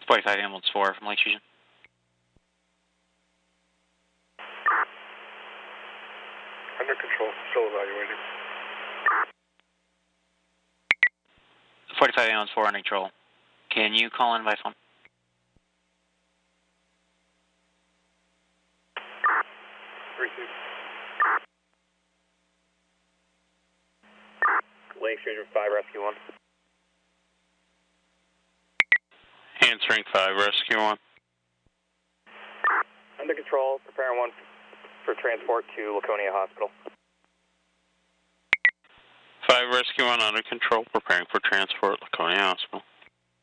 45 ambulance 4 from Lake Fusion. Under control, still evaluating. 45 ambulance 4 under control. Can you call in by phone? Receive. Lake Fusion 5, Rescue 1. Answering 5, Rescue 1. Under control, preparing 1 for transport to Laconia Hospital. 5, Rescue 1 under control, preparing for transport, Laconia Hospital.